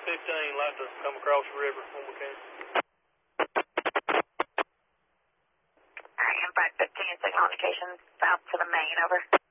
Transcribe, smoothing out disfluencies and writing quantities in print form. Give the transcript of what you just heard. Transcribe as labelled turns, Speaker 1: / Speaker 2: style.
Speaker 1: like to come across the river when we can.
Speaker 2: Alright, Impact 15, signal indications south to the main, over.